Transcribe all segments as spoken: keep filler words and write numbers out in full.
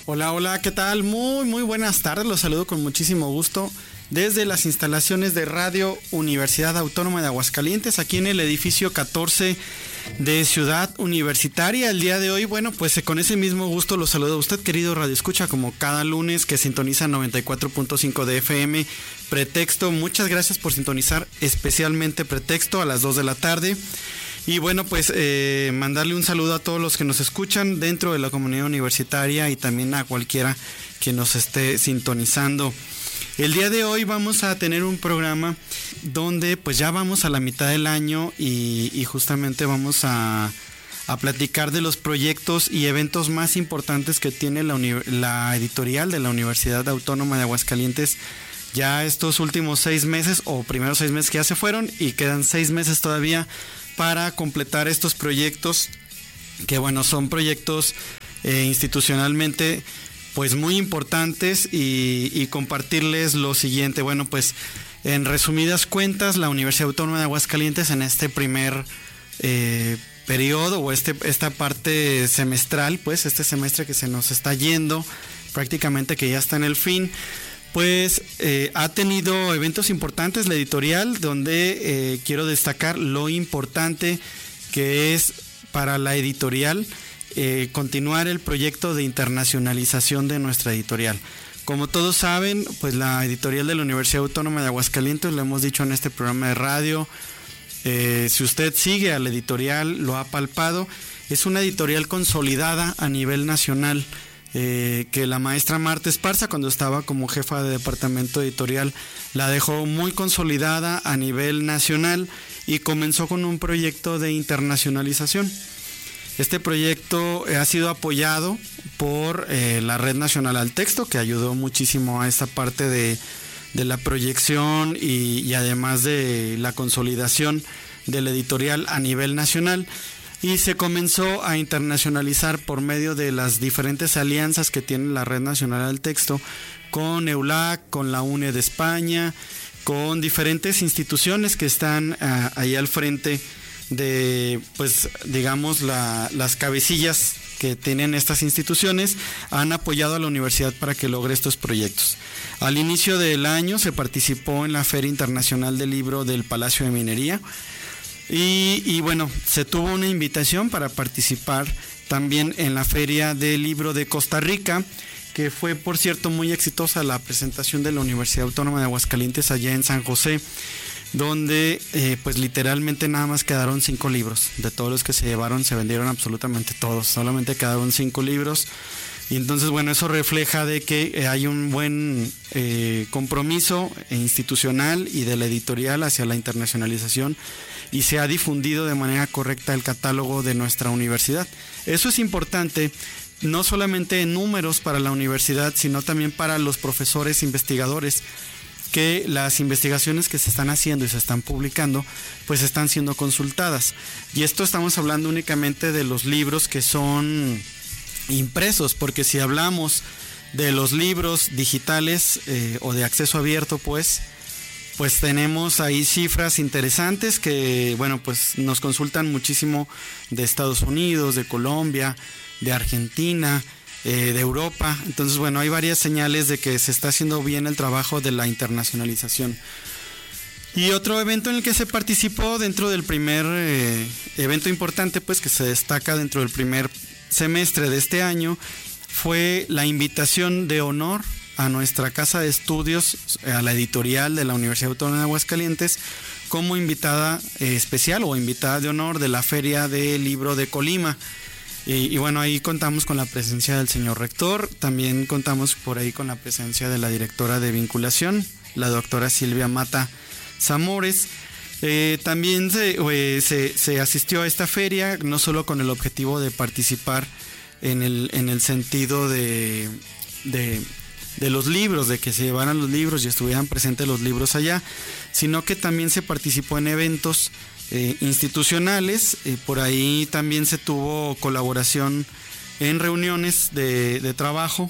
Hola, hola, ¿qué tal? Muy, muy buenas tardes. Los saludo con muchísimo gusto desde las instalaciones de Radio Universidad Autónoma de Aguascalientes, aquí en el edificio catorce de Ciudad Universitaria. El día de hoy, bueno, pues con ese mismo gusto los saludo a usted, querido Radio Escucha, como cada lunes que sintoniza noventa y cuatro punto cinco de F M, Pretexto. Muchas gracias por sintonizar especialmente Pretexto a las dos de la tarde. Y bueno, pues eh, mandarle un saludo a todos los que nos escuchan dentro de la comunidad universitaria y también a cualquiera que nos esté sintonizando. El día de hoy vamos a tener un programa donde pues ya vamos a la mitad del año y, y justamente vamos a, a platicar de los proyectos y eventos más importantes que tiene la, uni- la editorial de la Universidad Autónoma de Aguascalientes. Ya estos últimos seis meses o primeros seis meses que ya se fueron y quedan seis meses todavía para completar estos proyectos que bueno, son proyectos eh, institucionalmente pues muy importantes y, y compartirles lo siguiente. Bueno, pues en resumidas cuentas, la Universidad Autónoma de Aguascalientes en este primer eh, periodo o este, esta parte semestral, pues este semestre que se nos está yendo, prácticamente que ya está en el fin, pues eh, ha tenido eventos importantes la editorial, donde eh, quiero destacar lo importante que es para la editorial eh, continuar el proyecto de internacionalización de nuestra editorial. Como todos saben, pues la editorial de la Universidad Autónoma de Aguascalientes, lo hemos dicho en este programa de radio, eh, si usted sigue a la editorial, lo ha palpado, es una editorial consolidada a nivel nacional. Eh, que la maestra Marta Esparza, cuando estaba como jefa de departamento editorial, la dejó muy consolidada a nivel nacional y comenzó con un proyecto de internacionalización. Este proyecto ha sido apoyado por eh, la Red Nacional al Texto, que ayudó muchísimo a esta parte de, de la proyección y, y además de la consolidación de la editorial a nivel nacional. Y se comenzó a internacionalizar por medio de las diferentes alianzas que tiene la Red Nacional al Texto con EULAC, con la UNED de España, con diferentes instituciones que están uh, ahí al frente de, pues, digamos, la, las cabecillas que tienen estas instituciones, han apoyado a la universidad para que logre estos proyectos. Al inicio del año se participó en la Feria Internacional del Libro del Palacio de Minería. Y, y bueno, se tuvo una invitación para participar también en la Feria del Libro de Costa Rica, que fue, por cierto, muy exitosa la presentación de la Universidad Autónoma de Aguascalientes allá en San José, donde eh, pues literalmente nada más quedaron cinco libros. De todos los que se llevaron, se vendieron absolutamente todos, solamente quedaron cinco libros. Y entonces, bueno, eso refleja de que hay un buen eh, compromiso institucional y de la editorial hacia la internacionalización y se ha difundido de manera correcta el catálogo de nuestra universidad. Eso es importante, no solamente en números para la universidad, sino también para los profesores investigadores, que las investigaciones que se están haciendo y se están publicando, pues están siendo consultadas. Y esto estamos hablando únicamente de los libros que son impresos, porque si hablamos de los libros digitales eh, o de acceso abierto, pues pues tenemos ahí cifras interesantes que, bueno, pues nos consultan muchísimo de Estados Unidos, de Colombia, de Argentina, eh, de Europa. Entonces, bueno, hay varias señales de que se está haciendo bien el trabajo de la internacionalización. Y otro evento en el que se participó dentro del primer eh, evento importante, pues que se destaca dentro del primer semestre de este año, fue la invitación de honor a nuestra casa de estudios, a la editorial de la Universidad Autónoma de Aguascalientes, como invitada eh, especial o invitada de honor de la Feria del Libro de Colima. Y, y bueno, ahí contamos con la presencia del señor rector, también contamos por ahí con la presencia de la directora de vinculación, la doctora Silvia Mata Zamores. Eh, también se, eh, se, se asistió a esta feria, no solo con el objetivo de participar en el, en el sentido de, de, de los libros, de que se llevaran los libros y estuvieran presentes los libros allá, sino que también se participó en eventos eh, institucionales. Eh, por ahí también se tuvo colaboración en reuniones de, de trabajo,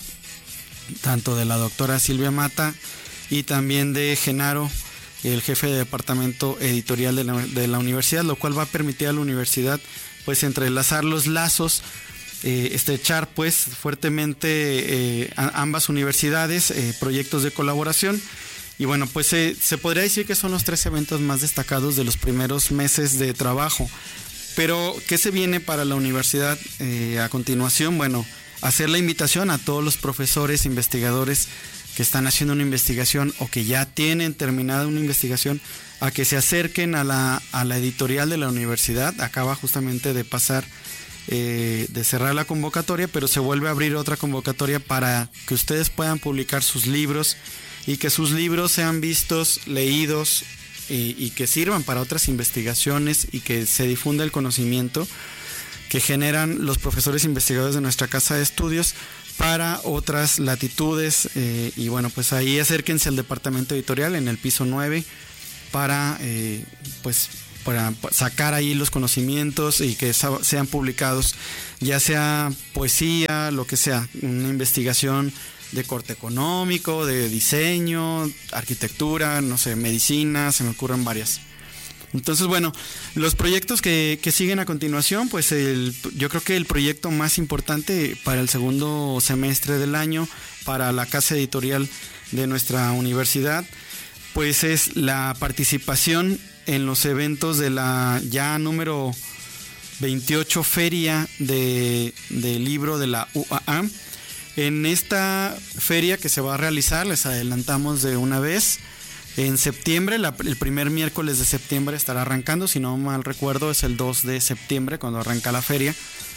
tanto de la doctora Silvia Mata y también de Genaro, el jefe de departamento editorial de la, de la universidad, lo cual va a permitir a la universidad pues entrelazar los lazos eh, estrechar pues fuertemente eh, a, ambas universidades, eh, proyectos de colaboración. Y bueno, pues eh, se podría decir que son los tres eventos más destacados de los primeros meses de trabajo. Pero, ¿qué se viene para la universidad eh, a continuación? Bueno, hacer la invitación a todos los profesores, investigadores que están haciendo una investigación o que ya tienen terminada una investigación, a que se acerquen a la, a la editorial de la universidad. Acaba justamente de pasar, eh, de cerrar la convocatoria, pero se vuelve a abrir otra convocatoria para que ustedes puedan publicar sus libros y que sus libros sean vistos, leídos y, y que sirvan para otras investigaciones y que se difunda el conocimiento que generan los profesores investigadores de nuestra casa de estudios para otras latitudes. Eh, y bueno, pues ahí acérquense al departamento editorial en el piso nueve para eh, pues para sacar ahí los conocimientos y que sean publicados, ya sea poesía, lo que sea, una investigación de corte económico, de diseño, arquitectura, no sé, medicina, se me ocurren varias. Entonces, bueno, los proyectos que, que siguen a continuación, pues el, yo creo que el proyecto más importante para el segundo semestre del año, para la casa editorial de nuestra universidad, pues es la participación en los eventos de la ya número veintiocho Feria de, de Libro de la U A A. En esta feria que se va a realizar, les adelantamos de una vez, en septiembre, la, el primer miércoles de septiembre estará arrancando, si no mal recuerdo es el dos de septiembre cuando arranca la feria.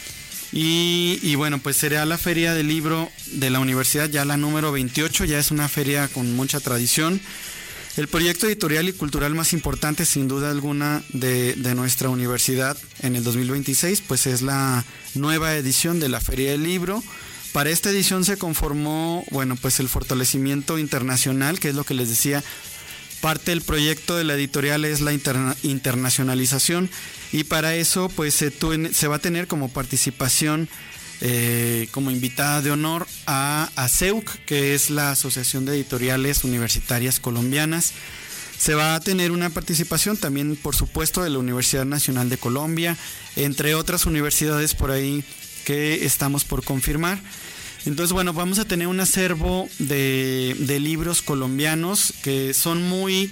Y, y bueno, pues será la feria del libro de la universidad, ya la número veintiocho, ya es una feria con mucha tradición. El proyecto editorial y cultural más importante, sin duda alguna, de, de nuestra universidad en el dos mil veintiséis, pues es la nueva edición de la Feria del Libro. Para esta edición se conformó, bueno, pues el fortalecimiento internacional, que es lo que les decía. Parte del proyecto de la editorial es la interna- internacionalización y para eso pues se, tu- se va a tener como participación eh, como invitada de honor a ASEUC, que es la Asociación de Editoriales Universitarias Colombianas. Se va a tener una participación también, por supuesto, de la Universidad Nacional de Colombia, entre otras universidades por ahí que estamos por confirmar. Entonces, bueno, vamos a tener un acervo de, de libros colombianos que son muy,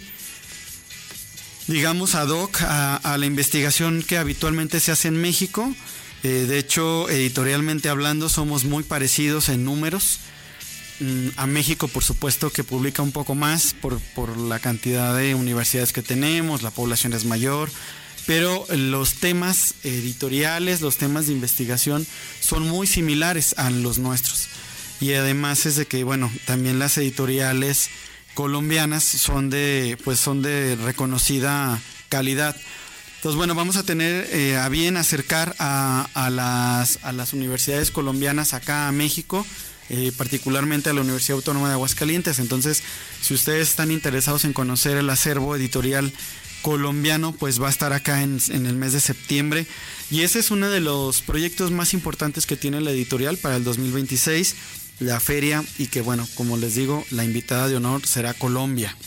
digamos, ad hoc a, a la investigación que habitualmente se hace en México. Eh, de hecho, editorialmente hablando, somos muy parecidos en números. Mm, a México, por supuesto, que publica un poco más por, por la cantidad de universidades que tenemos, la población es mayor. Pero los temas editoriales, los temas de investigación son muy similares a los nuestros. Y además es de que, bueno, también las editoriales colombianas son de, pues son de reconocida calidad. Entonces, bueno, vamos a tener eh, a bien acercar a, a, las, a las universidades colombianas acá a México, eh, particularmente a la Universidad Autónoma de Aguascalientes. Entonces, si ustedes están interesados en conocer el acervo editorial colombiano, pues va a estar acá en, en el mes de septiembre y ese es uno de los proyectos más importantes que tiene la editorial para el dos mil veintiséis, la feria, y que bueno, como les digo, la invitada de honor será Colombia.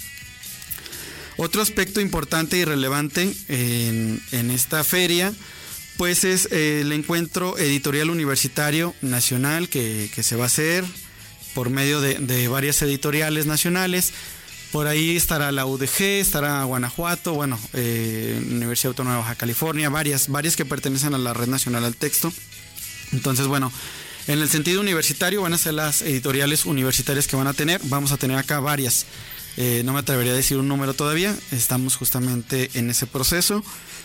Otro aspecto importante y relevante en, en esta feria pues es eh, el encuentro editorial universitario nacional que, que se va a hacer por medio de, de varias editoriales nacionales. Por ahí estará la U D G, estará Guanajuato, bueno, eh, Universidad Autónoma de Baja California, varias, varias que pertenecen a la Red Nacional al Texto. Entonces, bueno, en el sentido universitario van a ser las editoriales universitarias que van a tener. Vamos a tener acá varias. Eh, no me atrevería a decir un número todavía. Estamos justamente en ese proceso.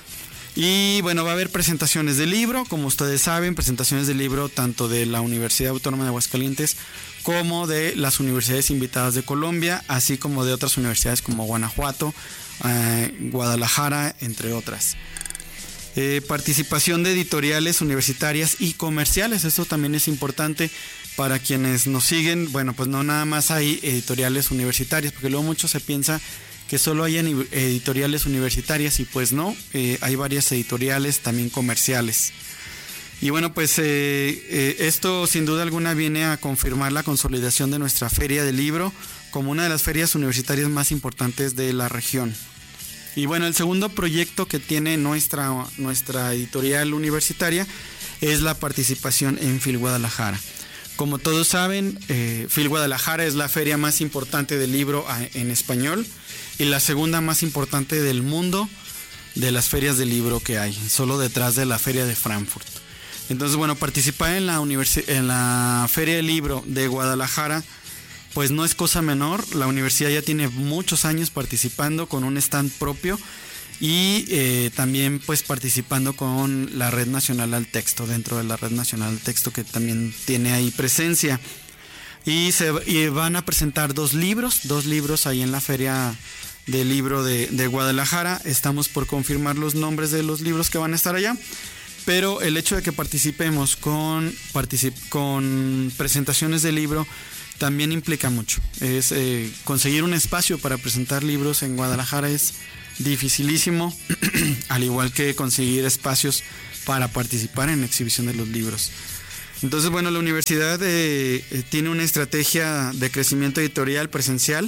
Y bueno, va a haber presentaciones de libro, como ustedes saben, presentaciones de libro tanto de la Universidad Autónoma de Aguascalientes como de las universidades invitadas de Colombia, así como de otras universidades como Guanajuato, eh, Guadalajara, entre otras. Eh, participación de editoriales universitarias y comerciales, esto también es importante para quienes nos siguen. Bueno, pues no nada más hay editoriales universitarias, porque luego mucho se piensa que solo hay editoriales universitarias y pues no, eh, hay varias editoriales también comerciales. Y bueno, pues eh, eh, esto sin duda alguna viene a confirmar la consolidación de nuestra Feria del Libro como una de las ferias universitarias más importantes de la región. Y bueno, el segundo proyecto que tiene nuestra, nuestra editorial universitaria es la participación en FIL Guadalajara. Como todos saben, eh, FIL Guadalajara es la feria más importante del libro a, en español y la segunda más importante del mundo de las ferias de libro que hay, solo detrás de la feria de Frankfurt. Entonces, bueno, participar en la, universi- en la feria del libro de Guadalajara pues no es cosa menor. La universidad ya tiene muchos años participando con un stand propio y eh, también pues participando con la Red Nacional al Texto, dentro de la Red Nacional al Texto, que también tiene ahí presencia. Y, se, y van a presentar dos libros, dos libros ahí en la feria del libro de, de Guadalajara. Estamos por confirmar los nombres de los libros que van a estar allá, pero el hecho de que participemos con, particip, con presentaciones de libro también implica mucho. Es eh, conseguir un espacio para presentar libros en Guadalajara es dificilísimo, al igual que conseguir espacios para participar en la exhibición de los libros. Entonces, bueno, la universidad eh, eh, tiene una estrategia de crecimiento editorial presencial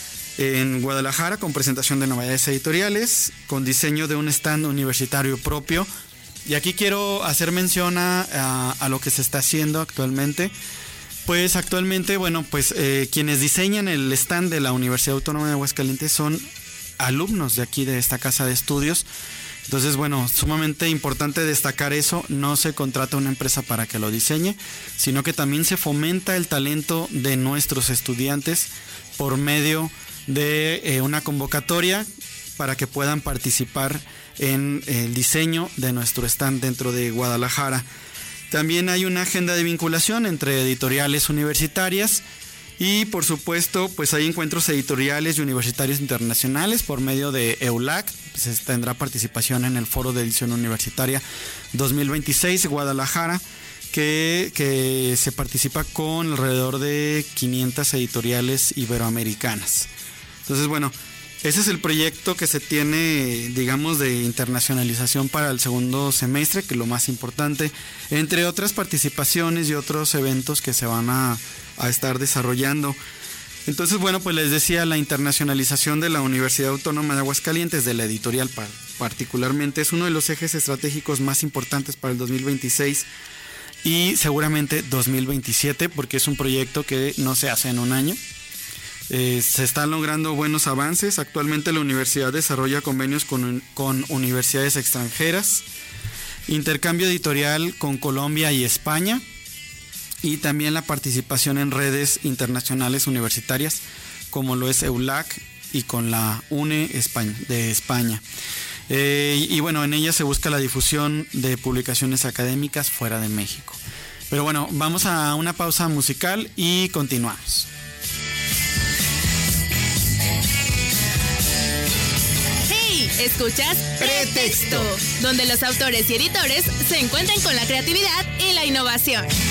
en Guadalajara, con presentación de novedades editoriales, con diseño de un stand universitario propio. Y aquí quiero hacer mención a, a, a lo que se está haciendo actualmente. Pues actualmente, bueno, pues eh, quienes diseñan el stand de la Universidad Autónoma de Aguascalientes son alumnos de aquí, de esta casa de estudios. Entonces, bueno, sumamente importante destacar eso. No se contrata una empresa para que lo diseñe, sino que también se fomenta el talento de nuestros estudiantes por medio de eh, una convocatoria para que puedan participar en el diseño de nuestro stand dentro de Guadalajara. También hay una agenda de vinculación entre editoriales universitarias y, por supuesto, pues hay encuentros editoriales y universitarios internacionales por medio de EULAC. Se tendrá participación en el Foro de Edición Universitaria dos mil veintiséis Guadalajara, que, que se participa con alrededor de quinientas editoriales iberoamericanas. Entonces, bueno, ese es el proyecto que se tiene, digamos, de internacionalización para el segundo semestre, que es lo más importante, entre otras participaciones y otros eventos que se van a, a estar desarrollando. Entonces, bueno, pues les decía, la internacionalización de la Universidad Autónoma de Aguascalientes, de la editorial particularmente, es uno de los ejes estratégicos más importantes para el dos mil veintiséis y seguramente dos mil veintisiete, porque es un proyecto que no se hace en un año. Eh, se están logrando buenos avances. Actualmente la universidad desarrolla convenios con, con universidades extranjeras, intercambio editorial con Colombia y España, y también la participación en redes internacionales universitarias como lo es EULAC y con la UNE España, de España. Eh, y, y bueno, en ella se busca la difusión de publicaciones académicas fuera de México. Pero bueno, vamos a una pausa musical y continuamos. Escuchas Pretexto, donde los autores y editores se encuentran con la creatividad y la innovación.